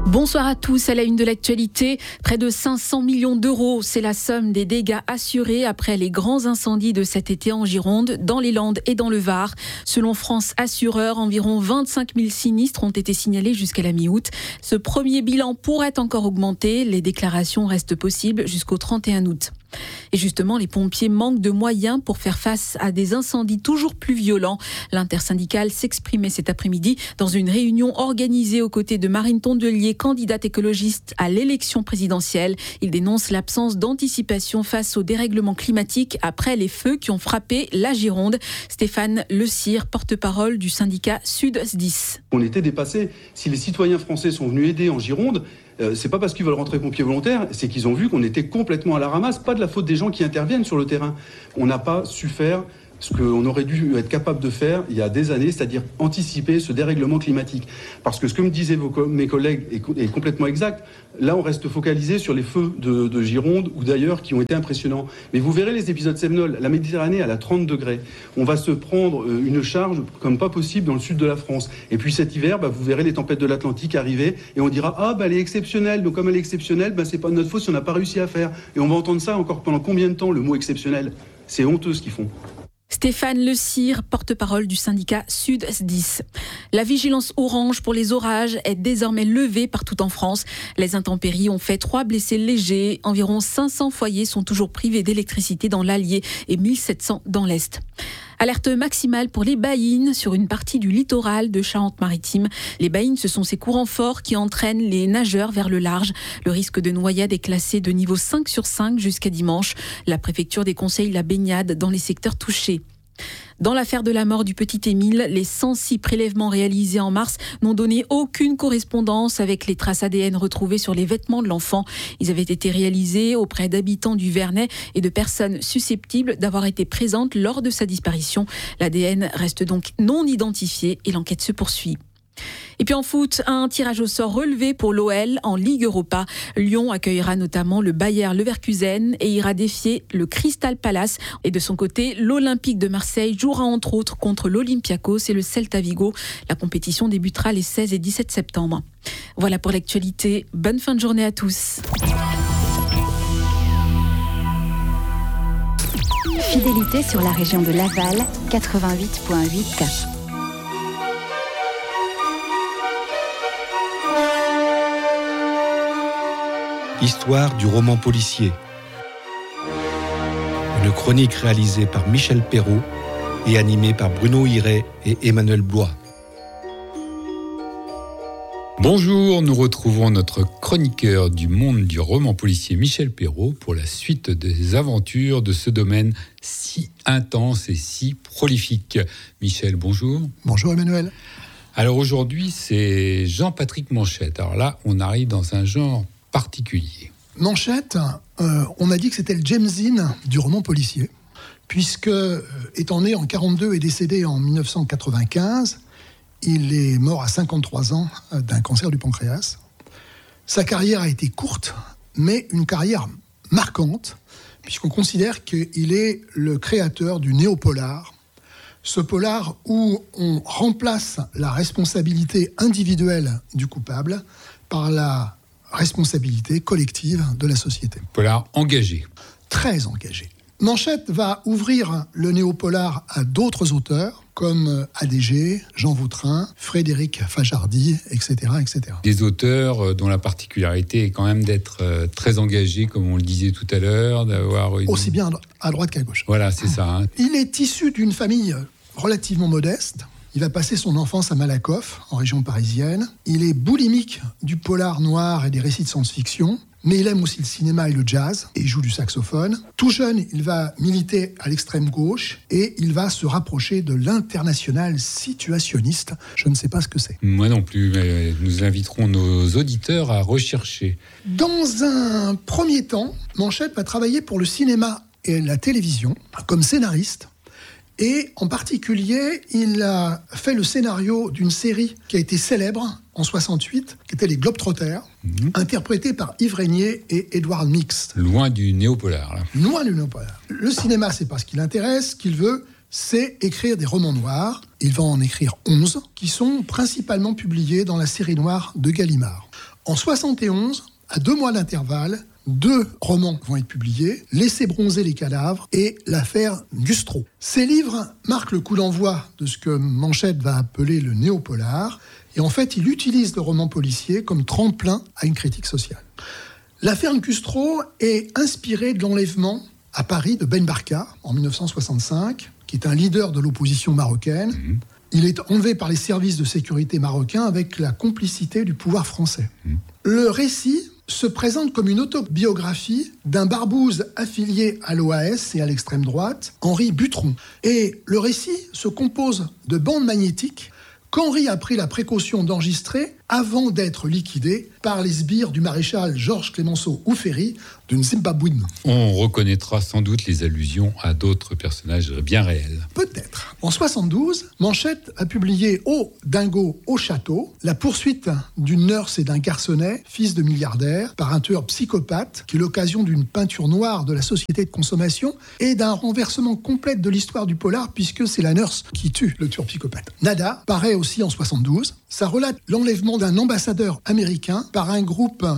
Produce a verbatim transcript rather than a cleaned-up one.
Bonsoir à tous. À la une de l'actualité, près de cinq cents millions d'euros. C'est la somme des dégâts assurés après les grands incendies de cet été en Gironde, dans les Landes et dans le Var. Selon France Assureur, environ vingt-cinq mille sinistres ont été signalés jusqu'à la mi-août. Ce premier bilan pourrait encore augmenter. Les déclarations restent possibles jusqu'au trente et un août. Et justement, les pompiers manquent de moyens pour faire face à des incendies toujours plus violents. L'intersyndicale s'exprimait cet après-midi dans une réunion organisée aux côtés de Marine Tondelier, candidate écologiste à l'élection présidentielle. Il dénonce l'absence d'anticipation face au dérèglement climatique après les feux qui ont frappé la Gironde. Stéphane Le Sire, porte-parole du syndicat Sud S dix. On était dépassés. Si les citoyens français sont venus aider en Gironde, Euh, c'est pas parce qu'ils veulent rentrer pompiers volontaires, c'est qu'ils ont vu qu'on était complètement à la ramasse, pas de la faute des gens qui interviennent sur le terrain. On n'a pas su faire ce qu'on aurait dû être capable de faire il y a des années, c'est-à-dire anticiper ce dérèglement climatique. Parce que ce que me disaient vos co- mes collègues est, co- est complètement exact. Là, on reste focalisé sur les feux de, de Gironde ou d'ailleurs qui ont été impressionnants. Mais vous verrez les épisodes sévenols. La Méditerranée, elle a trente degrés. On va se prendre euh, une charge comme pas possible dans le sud de la France. Et puis cet hiver, bah, vous verrez les tempêtes de l'Atlantique arriver et on dira « Ah, bah, elle est exceptionnelle. Donc comme elle est exceptionnelle, bah, c'est pas de notre faute si on n'a pas réussi à faire. » Et on va entendre ça encore pendant combien de temps, le mot exceptionnel ? C'est honteux ce qu'ils font. Stéphane Le Sire, porte-parole du syndicat Sud S dix. La vigilance orange pour les orages est désormais levée partout en France. Les intempéries ont fait trois blessés légers. Environ cinq cents foyers sont toujours privés d'électricité dans l'Allier et mille sept cents dans l'Est. Alerte maximale pour les baïnes sur une partie du littoral de Charente-Maritime. Les baïnes, ce sont ces courants forts qui entraînent les nageurs vers le large. Le risque de noyade est classé de niveau cinq sur cinq jusqu'à dimanche. La préfecture déconseille la baignade dans les secteurs touchés. Dans l'affaire de la mort du petit Émile, les cent six prélèvements réalisés en mars n'ont donné aucune correspondance avec les traces A D N retrouvées sur les vêtements de l'enfant. Ils avaient été réalisés auprès d'habitants du Vernet et de personnes susceptibles d'avoir été présentes lors de sa disparition. L'A D N reste donc non identifié et l'enquête se poursuit. Et puis en foot, un tirage au sort relevé pour l'O L en Ligue Europa. Lyon accueillera notamment le Bayer Leverkusen et ira défier le Crystal Palace. Et de son côté, l'Olympique de Marseille jouera entre autres contre l'Olympiakos et le Celta Vigo. La compétition débutera les seize et dix-sept septembre. Voilà pour l'actualité. Bonne fin de journée à tous. Fidélité sur la région de Laval, quatre-vingt-huit virgule huit. Histoire du roman policier. Une chronique réalisée par Michel Perrault et animée par Bruno Hiret et Emmanuel Blois. Bonjour, nous retrouvons notre chroniqueur du monde du roman policier Michel Perrault pour la suite des aventures de ce domaine si intense et si prolifique. Michel, bonjour. Bonjour Emmanuel. Alors aujourd'hui, c'est Jean-Patrick Manchette. Alors là, on arrive dans un genre particulier. Manchette, euh, on a dit que c'était le James Dean du roman policier, puisque, euh, étant né en quarante-deux et décédé en dix-neuf cent quatre-vingt-quinze, il est mort à cinquante-trois ans euh, d'un cancer du pancréas. Sa carrière a été courte, mais une carrière marquante, puisqu'on considère qu'il est le créateur du néopolar, ce polar où on remplace la responsabilité individuelle du coupable par la responsabilité collective de la société. Polar engagé. Très engagé. Manchette va ouvrir le néopolar à d'autres auteurs, comme A D G, Jean Vautrin, Frédéric Fajardy, et cetera, et cetera. Des auteurs dont la particularité est quand même d'être très engagés, comme on le disait tout à l'heure, d'avoir une... Aussi bien à droite qu'à gauche. Voilà, c'est ça. Hein. Il est issu d'une famille relativement modeste. Il va passer son enfance à Malakoff, en région parisienne. Il est boulimique du polar noir et des récits de science-fiction, mais il aime aussi le cinéma et le jazz, et il joue du saxophone. Tout jeune, il va militer à l'extrême gauche, et il va se rapprocher de l'international situationniste. Je ne sais pas ce que c'est. Moi non plus, mais nous inviterons nos auditeurs à rechercher. Dans un premier temps, Manchette va travailler pour le cinéma et la télévision, comme scénariste. Et en particulier, il a fait le scénario d'une série qui a été célèbre en soixante-huit, qui était Les Globetrotters, mmh. interprétée par Yves Régnier et Edward Mix. Loin du néopolar, là. Loin du néopolar. Le cinéma, c'est pas ce qui l'intéresse. Ce qu'il veut, c'est écrire des romans noirs. Il va en écrire onze, qui sont principalement publiés dans la série noire de Gallimard. En soixante et onze, à deux mois d'intervalle, deux romans vont être publiés, Laisser bronzer les cadavres et L'affaire Gustro. Ces livres marquent le coup d'envoi de ce que Manchette va appeler le néopolar, et en fait, il utilise le roman policier comme tremplin à une critique sociale. L'affaire Gustro est inspirée de l'enlèvement à Paris de Ben Barka en dix-neuf cent soixante-cinq, qui est un leader de l'opposition marocaine. Mmh. Il est enlevé par les services de sécurité marocains avec la complicité du pouvoir français. Mmh. Le récit se présente comme une autobiographie d'un barbouze affilié à l'O A S et à l'extrême droite, Henri Butteron. Et le récit se compose de bandes magnétiques qu'Henri a pris la précaution d'enregistrer avant d'être liquidé par les sbires du maréchal Georges Clémenceau Ouféry d'une Zimbabwine. On reconnaîtra sans doute les allusions à d'autres personnages bien réels. Peut-être. En soixante-douze, Manchette a publié Au dingo au château, la poursuite d'une nurse et d'un garçonnet, fils de milliardaire, par un tueur psychopathe, qui est l'occasion d'une peinture noire de la société de consommation et d'un renversement complet de l'histoire du polar, puisque c'est la nurse qui tue le tueur psychopathe. Nada paraît aussi en soixante-douze. Ça relate l'enlèvement d'un ambassadeur américain par un groupe